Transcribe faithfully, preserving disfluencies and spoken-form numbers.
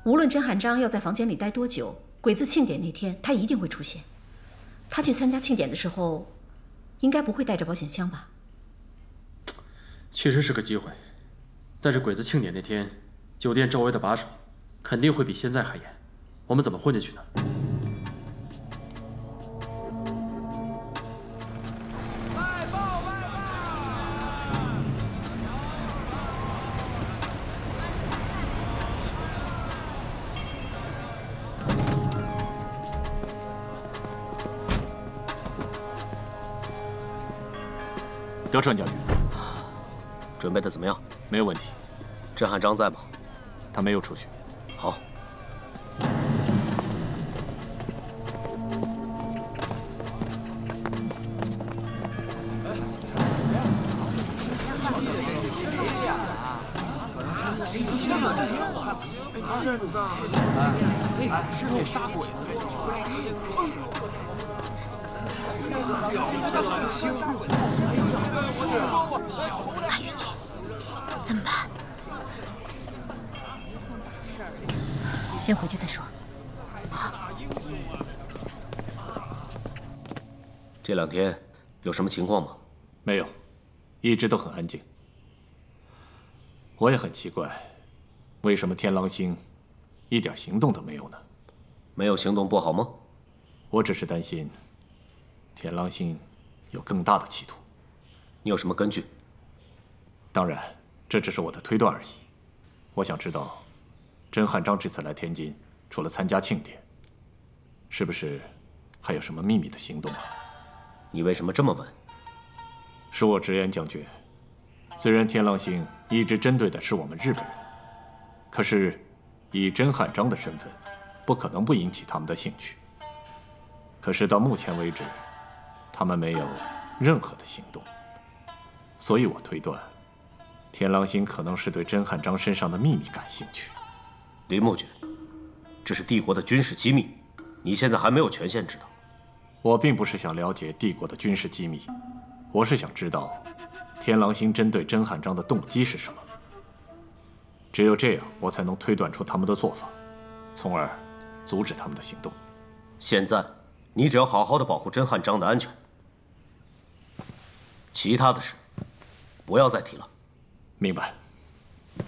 无论甄汉章要在房间里待多久，鬼子庆典那天他一定会出现。他去参加庆典的时候，应该不会带着保险箱吧？ 确实是个机会，但是鬼子庆典那天，酒店周围的把守肯定会比现在还严，我们怎么混进去呢？ 德川将军， 准备的怎么样？ 没有问题。 甄汉章在吗？ 他没有出去。 好。 认账！哎，是那杀鬼的这马玉姐，怎么办？ 先回去再说。 好。 这两天有什么情况吗？ 没有，一直都很安静。我也很奇怪，为什么天狼星一点行动都没有呢？ 没有行动不好吗？ 我只是担心天狼星有更大的企图。 你有什么根据？ 当然，这只是我的推断而已。我想知道，甄汉章这次来天津，除了参加庆典，是不是还有什么秘密的行动啊？ 你为什么这么问？ 恕我直言，将军，虽然天狼星一直针对的是我们日本人，可是以甄汉章的身份，不可能不引起他们的兴趣。可是到目前为止，他们没有任何的行动，所以我推断，天狼星可能是对甄汉章身上的秘密感兴趣。 林木君，这是帝国的军事机密，你现在还没有权限知道。 我并不是想了解帝国的军事机密，我是想知道天狼星针对甄汉章的动机是什么。只有这样，我才能推断出他们的做法，从而阻止他们的行动。 现在，你只要好好的保护甄汉章的安全，其他的事不要再提了。 明白。